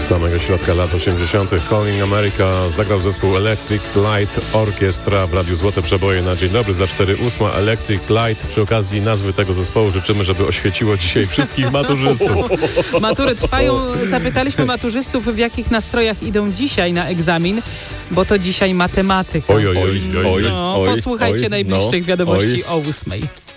Z samego środka lat 80. Calling America zagrał zespół Electric Light Orchestra w Radiu Złote Przeboje na dzień dobry za 4:08. Electric Light. Przy okazji nazwy tego zespołu życzymy, żeby oświeciło dzisiaj wszystkich maturzystów. Matury trwają. Zapytaliśmy maturzystów, w jakich nastrojach idą dzisiaj na egzamin, bo to dzisiaj matematyka. Oj. Posłuchajcie najbliższych wiadomości o 8:00.